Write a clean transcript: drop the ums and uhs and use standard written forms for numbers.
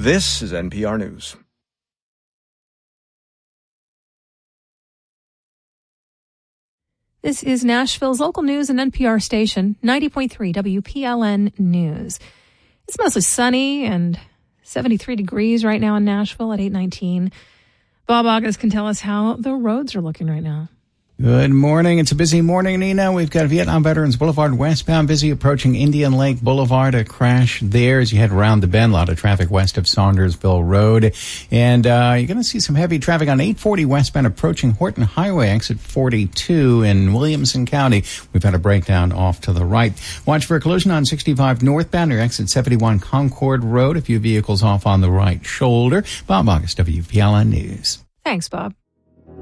This is NPR News. This is Nashville's local news and NPR station, 90.3 WPLN News. It's mostly sunny and 73 degrees right now in Nashville at 8:19. Bob August can tell us how the roads are looking right now. Good morning. It's a busy morning, Nina. We've got Vietnam Veterans Boulevard westbound busy approaching Indian Lake Boulevard. A crash there as you head around the bend. A lot of traffic west of Saundersville Road. And you're going to see some heavy traffic on 840 westbound approaching Horton Highway, exit 42 in Williamson County. We've had a breakdown off to the right. Watch for a collision on 65 northbound near exit 71 Concord Road. A few vehicles off on the right shoulder. Bob August, WPLN News. Thanks, Bob.